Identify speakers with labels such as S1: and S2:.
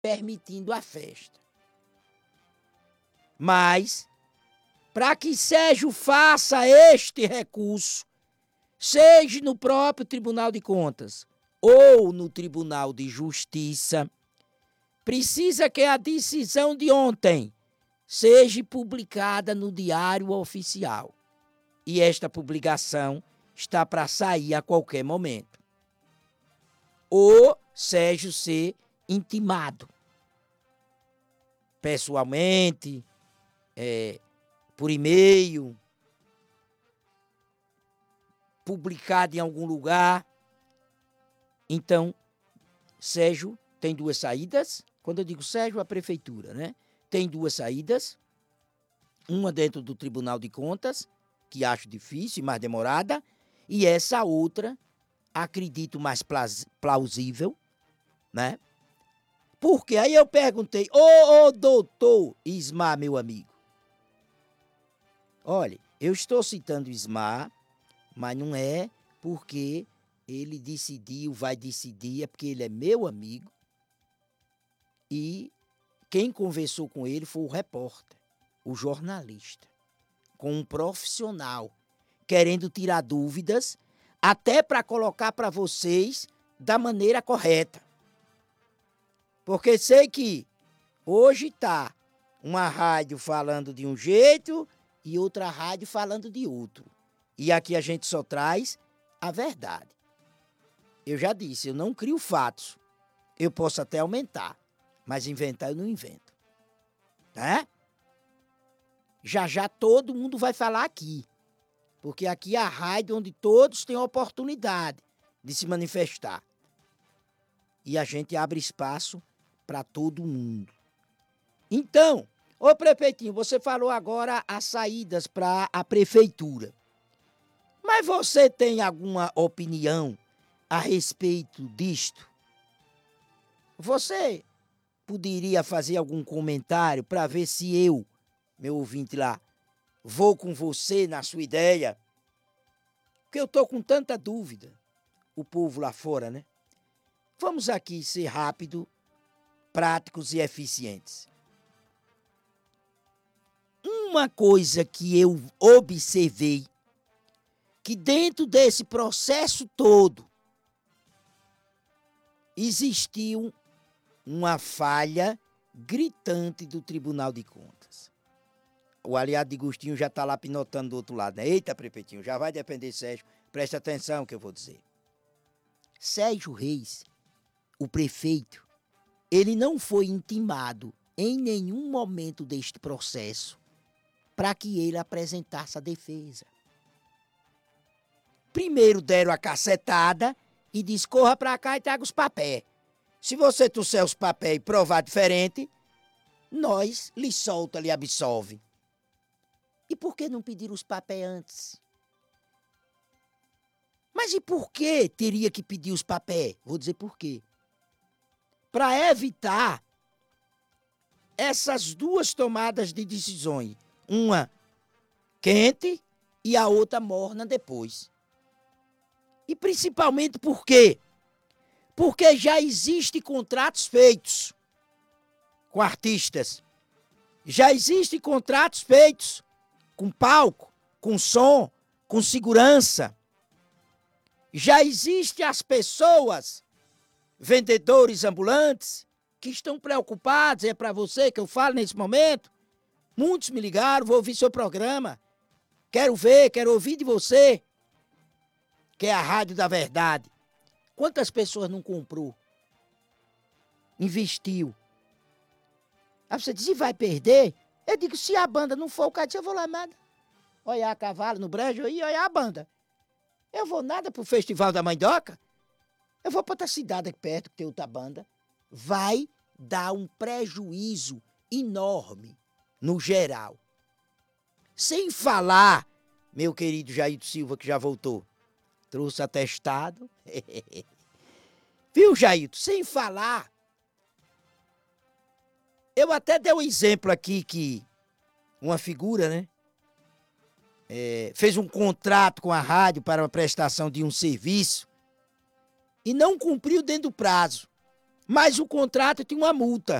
S1: permitindo a festa. Mas, para que Sérgio faça este recurso, seja no próprio Tribunal de Contas ou no Tribunal de Justiça, precisa que a decisão de ontem seja publicada no Diário Oficial. E esta publicação está para sair a qualquer momento. Ou Sérgio ser intimado pessoalmente, por e-mail, publicado em algum lugar. Então, Sérgio tem duas saídas. Quando eu digo Sérgio, a prefeitura, né? Tem duas saídas. Uma dentro do Tribunal de Contas, que acho difícil e mais demorada, e essa outra, acredito mais plausível, né? Porque aí eu perguntei, ô doutor Ismar, meu amigo, olha, eu estou citando Ismar, mas não é porque ele decidiu, vai decidir, é porque ele é meu amigo e quem conversou com ele foi o repórter, o jornalista, com um profissional, querendo tirar dúvidas, até para colocar para vocês da maneira correta. Porque sei que hoje está uma rádio falando de um jeito e outra rádio falando de outro. E aqui a gente só traz a verdade. Eu já disse, eu não crio fatos. Eu posso até aumentar, mas inventar eu não invento. Né? Já todo mundo vai falar aqui. Porque aqui é a rádio onde todos têm a oportunidade de se manifestar. E a gente abre espaço para todo mundo. Então, ô prefeitinho, você falou agora as saídas para a prefeitura. Mas você tem alguma opinião a respeito disto? Você poderia fazer algum comentário para ver se eu, meu ouvinte lá, vou com você na sua ideia? Porque eu estou com tanta dúvida, o povo lá fora, né? Vamos aqui ser rápido, práticos e eficientes. Uma coisa que eu observei, que dentro desse processo todo, existiu uma falha gritante do Tribunal de Contas. O aliado de Agostinho já está lá pinotando do outro lado, né? Eita, prefeitinho, já vai depender, Sérgio. Presta atenção no que eu vou dizer. Sérgio Reis, o prefeito, ele não foi intimado em nenhum momento deste processo para que ele apresentasse a defesa. Primeiro deram a cacetada e disse, corra para cá e traga os papéis. Se você trouxer os papéis e provar diferente, nós lhe solta, lhe absolve. E por que não pedir os papéis antes? Mas e por que teria que pedir os papéis? Vou dizer por quê. Para evitar essas duas tomadas de decisões. Uma quente e a outra morna depois. E principalmente por quê? Porque já existem contratos feitos com artistas. Já existem contratos feitos com palco, com som, com segurança. Já existem as pessoas, vendedores ambulantes, que estão preocupados, é para você que eu falo nesse momento. Muitos me ligaram, vou ouvir seu programa. Quero ver, quero ouvir de você, que é a Rádio da Verdade. Quantas pessoas não comprou? Investiu. Aí você diz, e vai perder? Eu digo, se a banda não for o cadinho, eu vou lá nada. Olhar a cavalo no brejo e olhar a banda. Eu vou nada pro Festival da Mandoca. Eu vou para outra cidade aqui perto, que tem outra banda. Vai dar um prejuízo enorme, no geral. Sem falar, meu querido Jair Silva, que já voltou. Trouxe atestado. Viu, Jair? Sem falar. Eu até dei um exemplo aqui que uma figura, né? Fez um contrato com a rádio para a prestação de um serviço e não cumpriu dentro do prazo. Mas o contrato tinha uma multa.